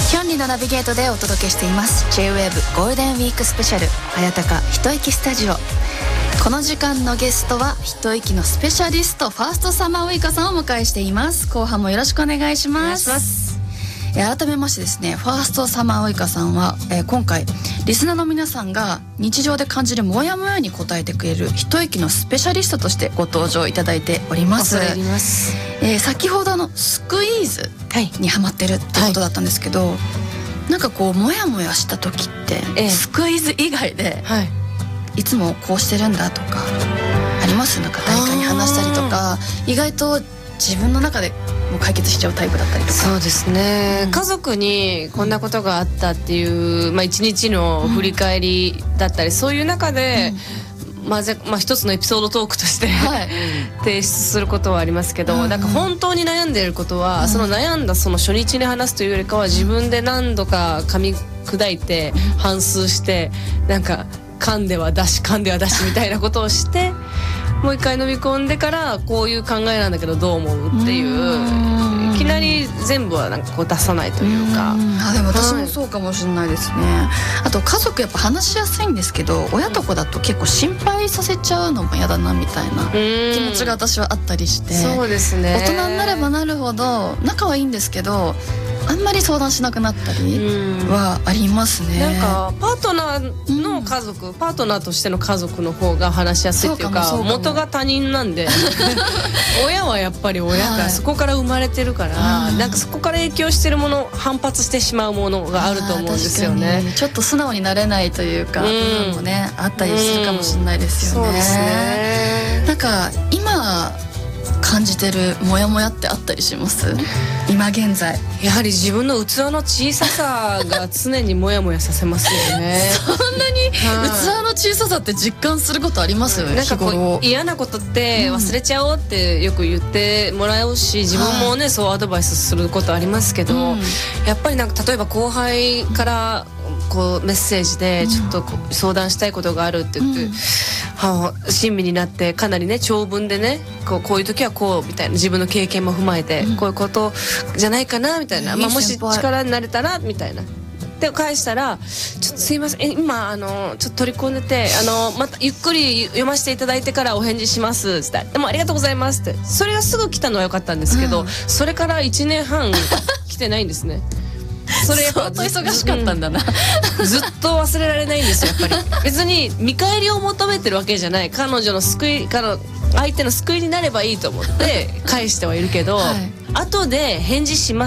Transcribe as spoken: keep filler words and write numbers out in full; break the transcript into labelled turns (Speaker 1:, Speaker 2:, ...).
Speaker 1: ヒョンリのナビゲートでお届けしています ジェイウェーブ ゴールデンウィークスペシャル綾鷹一息スタジオ。この時間のゲストは一息のスペシャリストファーストサマーウイカさんをお迎えしています。後半もよろしくお願いします。お願いします。えー、改めましてですね、ファーストサマーウイカさんは、えー、今回リスナーの皆さんが日常で感じるモヤモヤに答えてくれる一息のスペシャリストとしてご登場いただいております。
Speaker 2: 恐れ入ります。
Speaker 1: えー、先ほどのスクイーズにハマってるってことだったんですけど、はい、なんかこうモヤモヤした時って、ええ、スクイーズ以外で、はい、いつもこうしてるんだとかあります？なんか誰かに話したりとか、意外と自分の中でもう解決しちゃうタイプだったりとか。
Speaker 2: そうですね、うん、家族にこんなことがあったっていう、まあ、一日の振り返りだったり、うん、そういう中で、うんまあまあ、一つのエピソードトークとして、はい、提出することはありますけど、うん、なんか本当に悩んでいることは、うん、その悩んだその初日に話すというよりかは自分で何度か噛み砕いて反芻してなんか噛んでは出し噛んでは出しみたいなことをしてもう一回飲み込んでからこういう考えなんだけどどう思うっていう、いきなり全部はなんかこう出さないというか。
Speaker 1: うん、あでも私もそうかもしれないですね、はい、あと家族やっぱ話しやすいんですけど、親と子だと結構心配させちゃうのも嫌だなみたいな気持ちが私はあったりして。
Speaker 2: そうですね、
Speaker 1: 大人になればなるほど仲はいいんですけどあんまり相談しなくなったりはありますね。
Speaker 2: なんかパートナーの家族、うん、パートナーとしての家族の方が話しやすいっていうか、そうかもそうかも元が他人なんで親はやっぱり親から、はい、そこから生まれてるから、うん、なんかそこから影響してるもの反発してしまうものがあると思うんですよね。
Speaker 1: ちょっと素直になれないというか、うん、部分もねあったりするかもしれないですよね、うん、そうですね。なんか今感じてるモヤモヤってあったりします？今現在
Speaker 2: やはり自分の器の小ささが常にモヤモヤさせますよね
Speaker 1: そんなに器の小ささって実感することあります？
Speaker 2: なんかこう嫌なことって忘れちゃおうってよく言ってもらうし、自分もね、はい、そうアドバイスすることありますけど、うん、やっぱりなんか例えば後輩からこうメッセージでちょっと相談したいことがあるって言って、うん、はあ、親身になってかなりね長文でねこう、こういう時はこうみたいな自分の経験も踏まえて、うん、こういうことじゃないかなみたいな、まあ、もし力になれたらみたいなで返したらちょっとすいません今あのちょっと取り込んでてあのまたゆっくり読ませていただいてからお返事しますって言ったらでもありがとうございますってそれがすぐ来たのは良かったんですけど、うん、それからいちねんはん来てないんですねそれやっぱ
Speaker 1: 相当忙しかったんだな、
Speaker 2: うん、ずっと忘れられないんですよやっぱり別に見返りを求めてるわけじゃない、彼女の救い彼相手の救いになればいいと思って返してはいるけど、はい、後で返事します